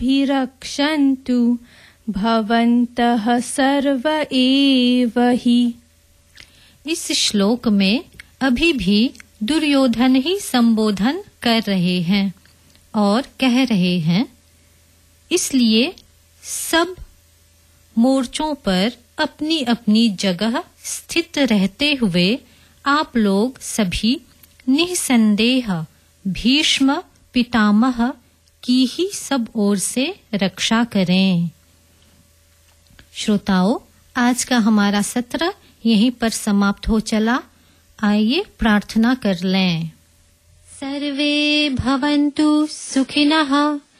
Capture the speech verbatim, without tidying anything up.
भिरक्षन्तु भवन्तः सर्व एव हि। इस श्लोक में अभी भी दुर्योधन ही संबोधन कर रहे हैं और कह रहे हैं, इसलिए सब मोर्चों पर अपनी अपनी जगह स्थित रहते हुए आप लोग सभी निसंदेह भीष्म पितामह की ही सब ओर से रक्षा करें। श्रोताओ, आज का हमारा सत्र यहीं पर समाप्त हो चला। आइए प्रार्थना कर लें। सर्वे भवन्तु सुखिनः।